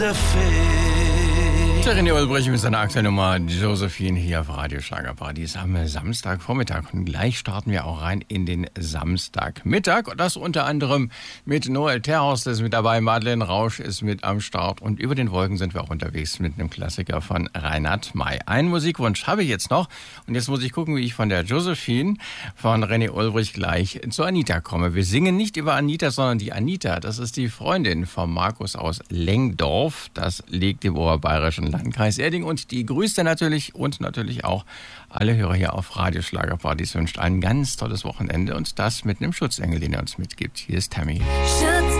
Der René Ulbrich mit seiner aktuellen Nummer Josephine hier auf Radio Schlagerparadies am Samstagvormittag. Und gleich starten wir auch rein in den Samstagmittag. Und das unter anderem mit Noel Terhorst ist mit dabei, Madeleine Rausch ist mit am Start. Und über den Wolken sind wir auch unterwegs mit einem Klassiker von Reinhard May. Einen Musikwunsch habe ich jetzt noch. Und jetzt muss ich gucken, wie ich von der Josephine von René Ulbrich gleich zu Anita komme. Wir singen nicht über Anita, sondern die Anita. Das ist die Freundin von Markus aus Lengdorf. Das liegt im oberbayerischen Landkreis Erding, und die grüßt er natürlich und natürlich auch alle Hörer hier auf Radio Schlagerparadies, wünscht ein ganz tolles Wochenende und das mit einem Schutzengel, den er uns mitgibt. Hier ist Tammy.